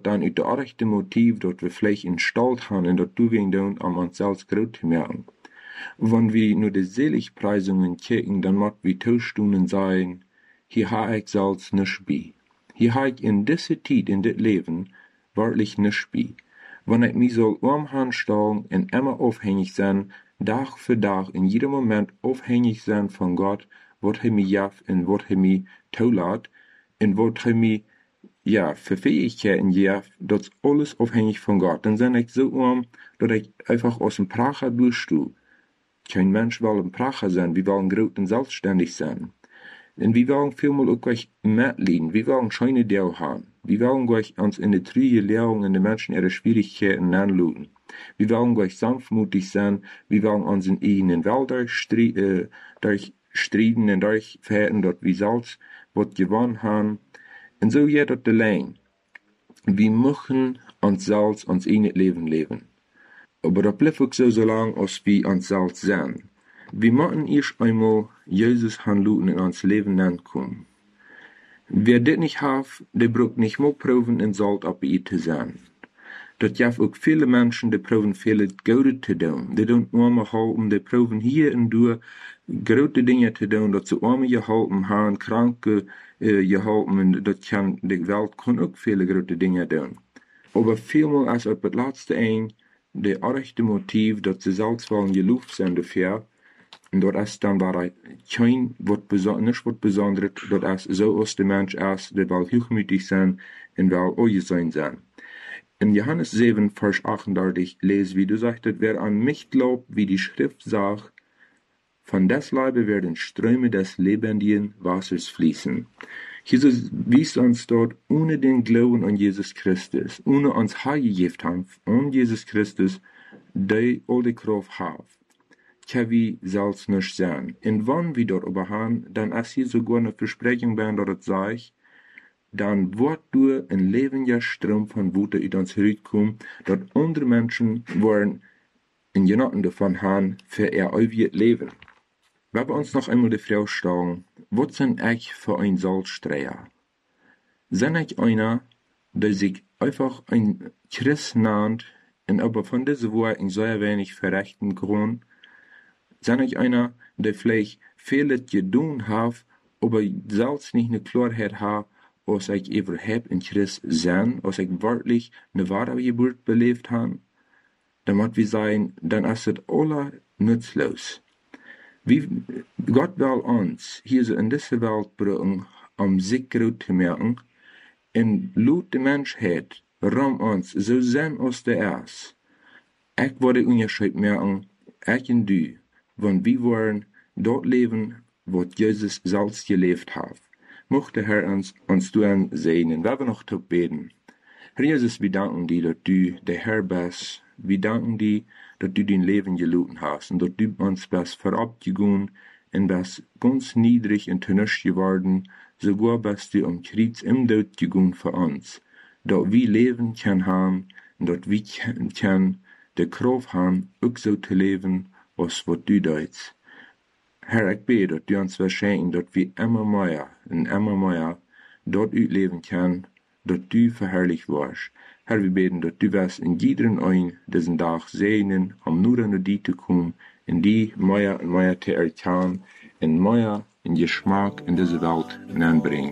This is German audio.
dan uit de orechte motief dat we vielleicht in Stalt gaan en dat toewijding doen om onszelf groot te maken. Wenn wir nur die Seligpreisungen kijken, dan moet we toestaan en zeggen, hier ha ik zelfs nisch bij. Hier ha ik in deze tijd, in dit leven, waarlijk nisch bij. Wanneer ik mij zal omhanstellen en immer afhängig zijn, dag voor dag, in ieder moment afhängig zijn van God, wat hij mij gaf en wat hij mij toelaat, en wat hij mij für Fähigkeiten gaf, dat is alles afhängig van God. Dan ben ik zo dat ik einfach aus dem Prager durchstuhe. Kein Mensch will ein Prager sein, wir wollen groß und selbstständig sein. Und wir wollen vielmal auch gleich mitleiden, wir wollen schöne Dinge haben. Wir wollen gleich uns in der Trüge Lehrung und den Menschen ihre Schwierigkeiten anluden. Wir wollen gleich sanftmutig sein, wir wollen unseren eigenen Welt durchstriden und durchverhärten, dass wir selbst was gewonnen haben. Und so geht das allein. Wir müssen uns selbst uns eigenes Leben leben. Aber das bleibt auch so lange, als wir uns selbst sind. Wir müssen erst einmal Jesus handeln in uns Leben ankommen. Wer das nicht hat, der braucht nicht mehr proben in Salz auf ihn zu sein. Das gibt auch viele Menschen, die proben viele Gute zu tun. Die tun arme helfen, die proben hier und da große Dinge zu tun, dass sie arme geholfen haben, Kranke geholfen, und die Welt kann auch viele große Dinge tun. Aber vielmal als op het laatste een, de orechte motief dat ze zelfs wel geloofd zijn dafür, en dat is dan waar kein wat besonders, dat is zo als de mens is, die wel hoogmoedig zijn en wel ongezoin zijn. In Johannes 7, Vers 38 lesen wir, du sagtest, wer an mich glaubt, wie die Schrift sagt, von des Leibe werden Ströme des lebendigen Wassers fließen. Jesus wies uns dort, ohne den Glauben an Jesus Christus, ohne uns heimgegeben haben, an Jesus Christus, die all die Kraft hat, kann wir selbst nicht sein. Und wenn wir dort aber haben, dann ist hier sogar eine Versprechung bei, dass es sagt, dann wird durch ein lebendiger Strom von Wut in uns herauskommen, dass andere Menschen wollen in Genotten davon haben, für ihr ewiges Leben. Wir haben uns noch einmal die Frage stellen, was sind ich für ein Salzstreher? Sind ich einer, der sich einfach ein Christ nennt und aber von dieser Worten sehr wenig verrichten kann? Sind ich einer, der vielleicht vieles getan hat, aber selbst nicht eine Klarheit hat, als ich überhaupt ein Christ sein, als ich wirklich eine wahre Geburt belebt habe? Dann muss wir sagen, dann ist es alles nutzlos. Gott will uns hier so in diese Welt bringen, sich groß zu machen, und laut die Menschheit rum uns so sein als der ist. Ich würde Unterschied machen, ich und du, wenn wir wollen dort leben, was Jesus selbst gelebt hat. Mochte Herr uns tun segnen. Wir werden noch zu beten. Herr Jesus, wir danken dir, dass du der Herr bist. Wir danken dir, dass du dein Leben gelitten hast und dass du uns bist verabgegangen und bist ganz niedrig und tönnisch geworden. Sogar bist du am Kreuz im Tod gegangen für uns. Dass wir Leben können haben und dass wir können die Kraft haben, auch so zu leben, als was du deutst. Herr, ich bete, dass du uns verschenken, dass wir immer mehr dort leben können, dass du verherrlicht wirst. Herr, wir beten, dass du wirst in jedem ein diesen Tag segnen, um nur an die zu kommen, in die mehr und mehr zu erkennen, und mehr in Geschmack in diese Welt hineinbringen.